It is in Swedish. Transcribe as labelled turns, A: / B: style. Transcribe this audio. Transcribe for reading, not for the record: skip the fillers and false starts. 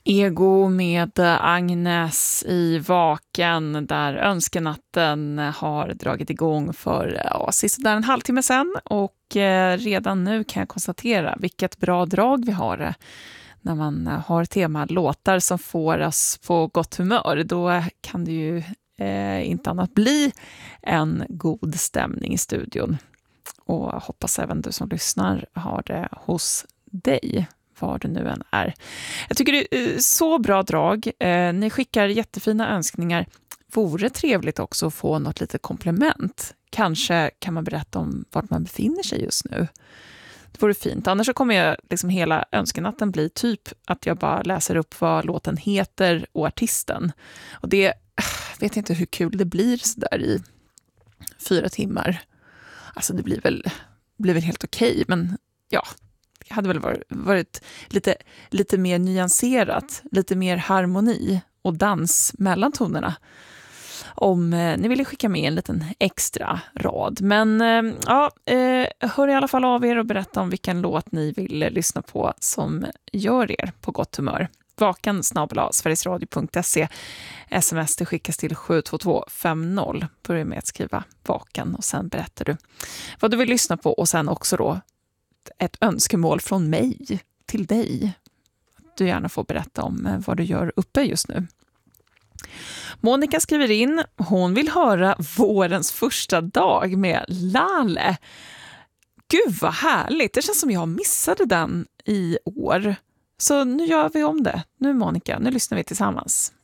A: Ego med Agnes i Vaken, där önskenatten har dragit igång för sisådär en halvtimme sedan, och redan nu kan jag konstatera vilket bra drag vi har när man har temalåtar som får oss på gott humör. Då kan det ju inte annat bli en god stämning i studion, och hoppas även du som lyssnar har det hos dig, var det nu än är. Jag tycker det är så bra drag. Ni skickar jättefina önskningar. Vore trevligt också att få något lite komplement. Kanske kan man berätta om vart man befinner sig just nu. Det vore fint. Annars så kommer jag liksom hela önskenatten bli typ att jag bara läser upp vad låten heter och artisten. Och det vet inte hur kul det blir så där i 4 timmar. Alltså det blir väl helt okej, men ja, det hade väl varit lite mer nyanserat, lite mer harmoni och dans mellan tonerna, om ni ville skicka med en liten extra rad. Men hör i alla fall av er och berätta om vilken låt ni vill lyssna på som gör er på gott humör. vaken@sverigesradio.se. SMS det skickas till 72250. Börja med att skriva vaken och sen berättar du vad du vill lyssna på, och sen också då ett önskemål från mig till dig. Du gärna får berätta om vad du gör uppe just nu. Monica skriver in, hon vill höra vårens första dag med Lale. Gud vad härligt, det känns som jag missade den i år. Så nu gör vi om det. Nu Monica, nu lyssnar vi tillsammans.